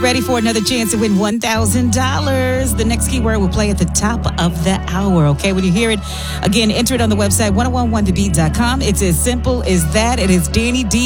ready for another chance to win $1,000. The next keyword will play at the top of the hour. Okay, when you hear it, again, enter it on the website 1011thebeat.com. It's as simple as that. It is Danny D.